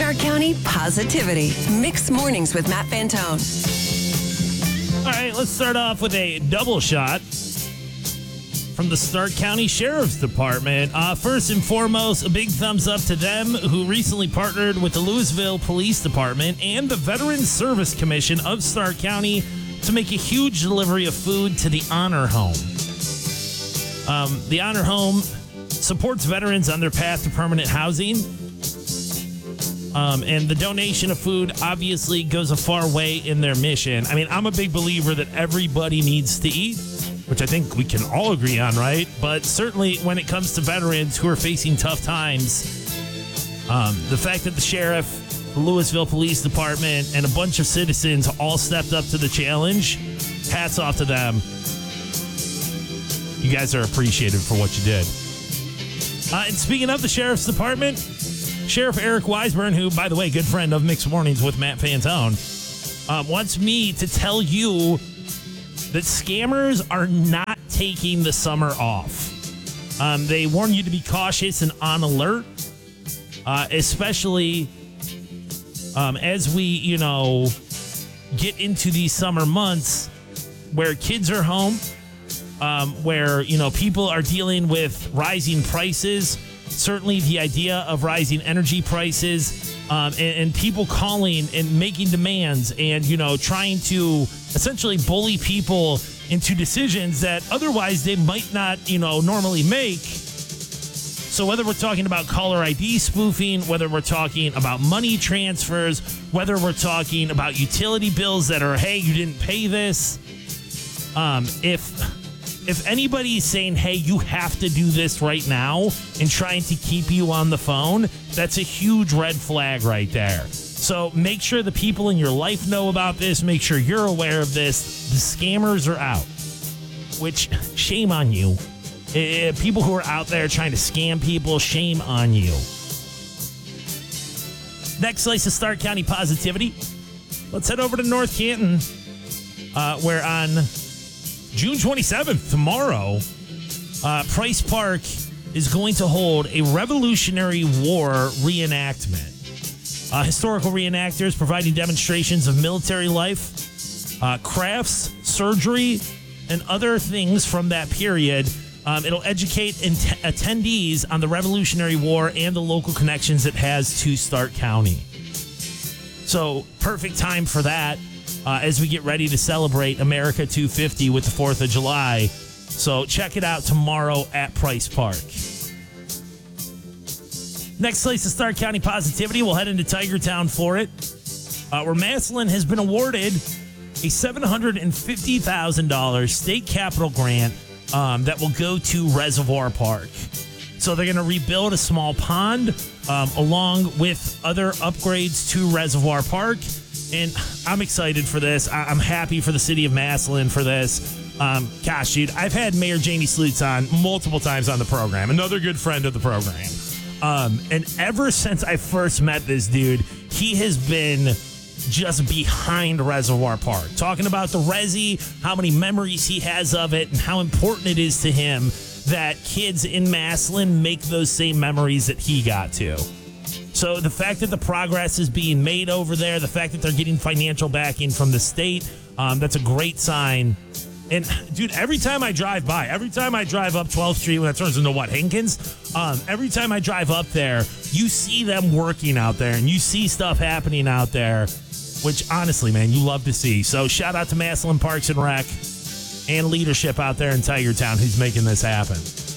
Stark County Positivity. Mixed Mornings with Matt Fantone. All right, let's start off with a double shot from the Stark County Sheriff's Department. First and foremost, a big thumbs up to them who recently partnered with the Louisville Police Department and the Veterans Service Commission of Stark County to make a huge delivery of food to the Honor Home. The Honor Home supports veterans on their path to permanent housing. And the donation of food obviously goes a far way in their mission. I mean, I'm a big believer that everybody needs to eat, which I think we can all agree on, right? But certainly when it comes to veterans who are facing tough times, the fact that the sheriff, the Louisville Police Department, and a bunch of citizens all stepped up to the challenge, hats off to them. You guys are appreciated for what you did. And speaking of the Sheriff's Department, Sheriff Eric Weisburn, who, by the way, good friend of Mixed Mornings with Matt Fantone, wants me to tell you that scammers are not taking the summer off. They warn you to be cautious and on alert, especially as we, get into these summer months where kids are home, where, people are dealing with rising prices. Certainly the idea of rising energy prices and people calling and making demands and, trying to essentially bully people into decisions that otherwise they might not, normally make. So whether we're talking about caller ID spoofing, whether we're talking about money transfers, whether we're talking about utility bills that are, hey, you didn't pay this. If anybody's saying, hey, you have to do this right now and trying to keep you on the phone, that's a huge red flag right there. So make sure the people in your life know about this. Make sure you're aware of this. The scammers are out, which shame on you. People who are out there trying to scam people, shame on you. Next slice of Stark County Positivity. Let's head over to North Canton, where on June 27th, tomorrow, Price Park is going to hold a Revolutionary War reenactment. Historical reenactors providing demonstrations of military life, crafts, surgery, and other things from that period. It'll educate attendees on the Revolutionary War and the local connections it has to Stark County. So, perfect time for that. As we get ready to celebrate America 250 with the 4th of July. So check it out tomorrow at Price Park. Next place to Stark County Positivity, we'll head into Tigertown for it, where Massillon has been awarded a $750,000 state capital grant that will go to Reservoir Park. So they're going to rebuild a small pond along with other upgrades to Reservoir Park. And I'm excited for this. I'm happy for the city of Massillon for this. Gosh, dude, I've had Mayor Jamie Slutz on multiple times on the program. Another good friend of the program. And ever since I first met this dude, he has been just behind Reservoir Park. Talking about the Resi, how many memories he has of it, and how important it is to him that kids in Massillon make those same memories that he got to. So the fact that the progress is being made over there, the fact that they're getting financial backing from the state, that's a great sign. And, dude, every time I drive by, every time I drive up 12th Street, when that turns into what, Hankins? Every time I drive up there, you see them working out there and you see stuff happening out there, which, honestly, man, you love to see. So shout out to Massillon Parks and Rec and leadership out there in Tigertown who's making this happen.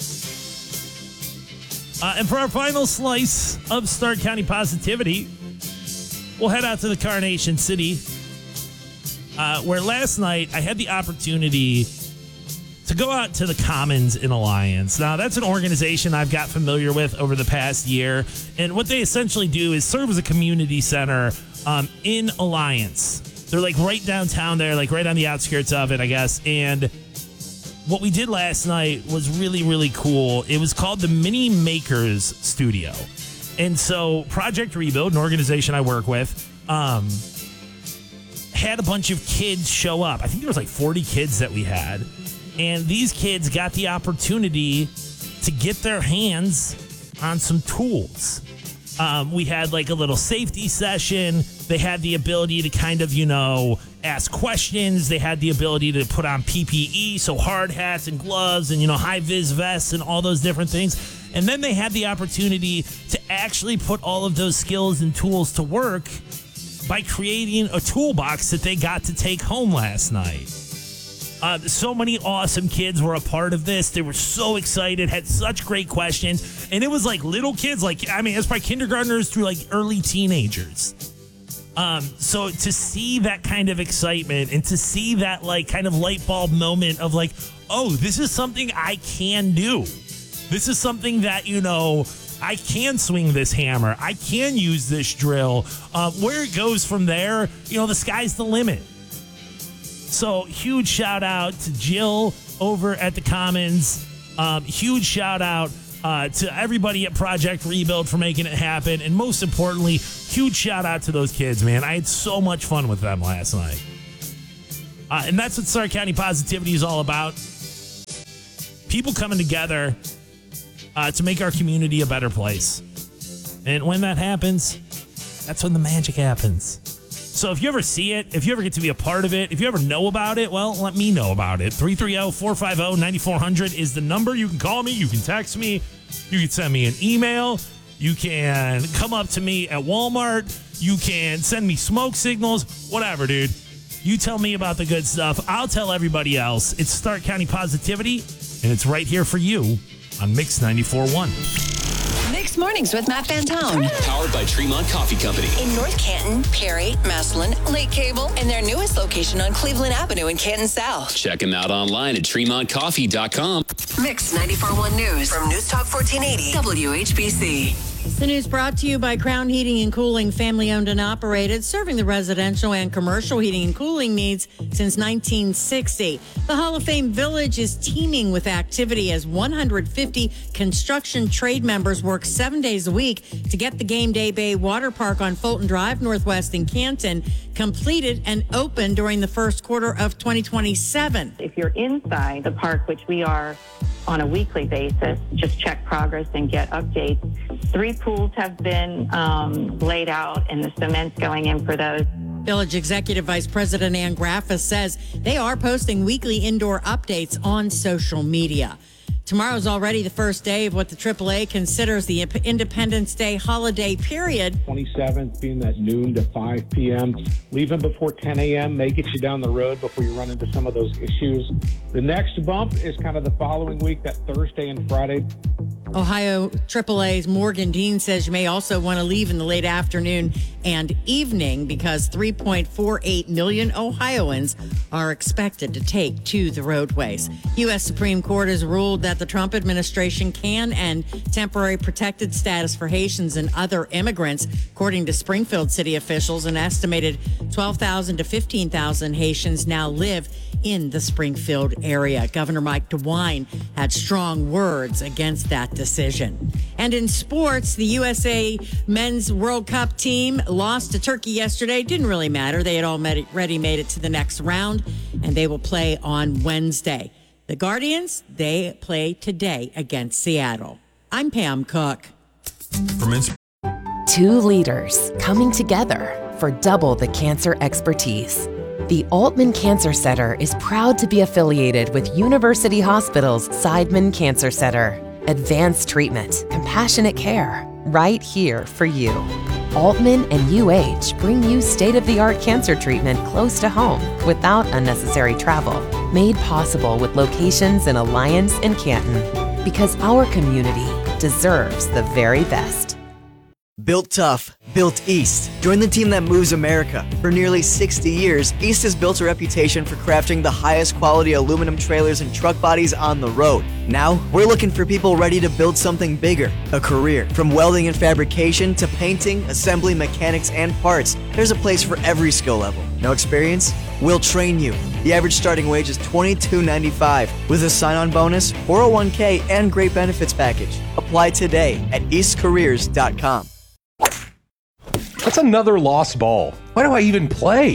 And for our final slice of Stark County Positivity, we'll head out to the Carnation City, where last night I had the opportunity to go out to the Commons in Alliance. Now, that's an organization I've got familiar with over the past year, and what they essentially do is serve as a community center in Alliance. They're like right downtown there, like right on the outskirts of it, I guess, and what we did last night was really, really cool. It was called the Mini Makers Studio. And so Project Rebuild, an organization I work with, had a bunch of kids show up. I think there was like 40 kids that we had. And these kids got the opportunity to get their hands on some tools. We had like a little safety session. They had the ability to kind of, ask questions. They had the ability to put on PPE, so hard hats and gloves and, high-vis vests and all those different things. And then they had the opportunity to actually put all of those skills and tools to work by creating a toolbox that they got to take home last night. So many awesome kids were a part of this. They were so excited, had such great questions. And it was like little kids, it's probably kindergartners through like early teenagers. So to see that kind of excitement and to see that like kind of light bulb moment of like, oh, this is something I can do. This is something that, I can swing this hammer. I can use this drill. Where it goes from there, the sky's the limit. So huge shout out to Jill over at the Commons. Huge shout out to everybody at Project Rebuild for making it happen. And most importantly, huge shout out to those kids, man. I had so much fun with them last night. And that's what Stark County Positivity is all about. People coming together to make our community a better place. And when that happens, that's when the magic happens. So if you ever see it, if you ever get to be a part of it, if you ever know about it, well, let me know about it. 330-450-9400 is the number. You can call me. You can text me. You can send me an email. You can come up to me at Walmart. You can send me smoke signals. Whatever, dude. You tell me about the good stuff. I'll tell everybody else. It's Stark County Positivity, and it's right here for you on Mix 94.1. Mixed Mornings with Matt Fantone. Powered by Tremont Coffee Company. In North Canton, Perry, Massillon, Lake Cable, and their newest location on Cleveland Avenue in Canton South. Check them out online at TremontCoffee.com. Mix 94.1 News from News Talk 1480 WHBC. The news brought to you by Crown Heating and Cooling, family-owned and operated, serving the residential and commercial heating and cooling needs since 1960. The Hall of Fame Village is teeming with activity as 150 construction trade members work 7 days a week to get the Game Day Bay Water Park on Fulton Drive, Northwest in Canton, completed and open during the first quarter of 2027. If you're inside the park, which we are on a weekly basis, just check progress and get updates. 3 pools have been laid out and the cement's going in for those. Village Executive Vice President Ann Graffas says they are posting weekly indoor updates on social media. Tomorrow's already the first day of what the AAA considers the Independence Day holiday period. 27th being that noon to 5 p.m. Leaving before 10 a.m. may get you down the road before you run into some of those issues. The next bump is kind of the following week, that Thursday and Friday. Ohio AAA's Morgan Dean says you may also want to leave in the late afternoon and evening because 3.48 million Ohioans are expected to take to the roadways. U.S. Supreme Court has ruled that the Trump administration can end temporary protected status for Haitians and other immigrants. According to Springfield city officials, an estimated 12,000 to 15,000 Haitians now live in the Springfield area. Governor Mike DeWine had strong words against that decision. And in sports, the USA Men's World Cup team lost to Turkey yesterday. Didn't really matter. They had already made it to the next round, and they will play on Wednesday. The Guardians, they play today against Seattle. I'm Pam Cook. Two leaders coming together for double the cancer expertise. The Altman Cancer Center is proud to be affiliated with University Hospital's Seidman Cancer Center. Advanced treatment, compassionate care, right here for you. Altman and UH bring you state-of-the-art cancer treatment close to home without unnecessary travel. Made possible with locations in Alliance and Canton. Because our community deserves the very best. Built tough, built East. Join the team that moves America. For nearly 60 years, East has built a reputation for crafting the highest quality aluminum trailers and truck bodies on the road. Now, we're looking for people ready to build something bigger, a career. From welding and fabrication to painting, assembly, mechanics, and parts, there's a place for every skill level. No experience? We'll train you. The average starting wage is $22.95 with a sign-on bonus, 401k, and great benefits package. Apply today at eastcareers.com. That's another lost ball. Why do I even play?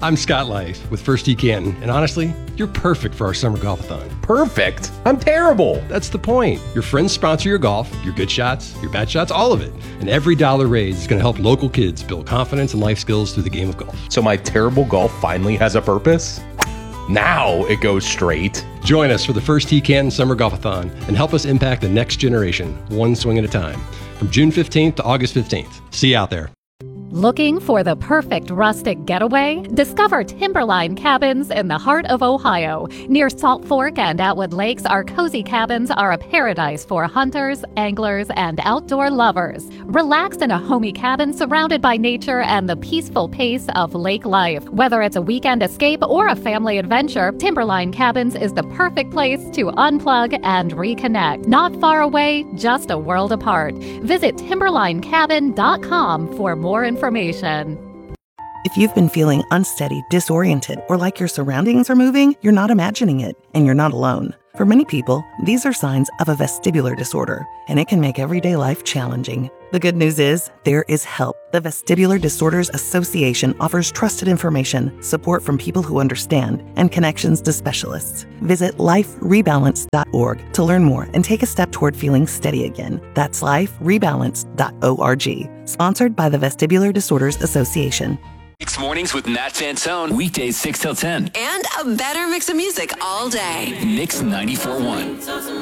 I'm Scott Life with First Tee Canton, and honestly, you're perfect for our summer golf-a-thon. Perfect? I'm terrible. That's the point. Your friends sponsor your golf, your good shots, your bad shots, all of it. And every dollar raised is going to help local kids build confidence and life skills through the game of golf. So my terrible golf finally has a purpose? Now it goes straight. Join us for the First Tee Canton Summer Golf-a-thon and help us impact the next generation, one swing at a time. From June 15th to August 15th. See you out there. Looking for the perfect rustic getaway? Discover Timberline Cabins in the heart of Ohio. Near Salt Fork and Atwood Lakes, our cozy cabins are a paradise for hunters, anglers, and outdoor lovers. Relax in a homey cabin surrounded by nature and the peaceful pace of lake life. Whether it's a weekend escape or a family adventure, Timberline Cabins is the perfect place to unplug and reconnect. Not far away, just a world apart. Visit timberlinecabin.com for more information. If you've been feeling unsteady, disoriented, or like your surroundings are moving, you're not imagining it, and you're not alone. For many people, these are signs of a vestibular disorder, and it can make everyday life challenging. The good news is, there is help. The Vestibular Disorders Association offers trusted information, support from people who understand, and connections to specialists. Visit liferebalance.org to learn more and take a step toward feeling steady again. That's liferebalance.org. Sponsored by the Vestibular Disorders Association. Mixed Mornings with Nat Fantone. Weekdays 6 till 10. And a better mix of music all day. Mix 94.1.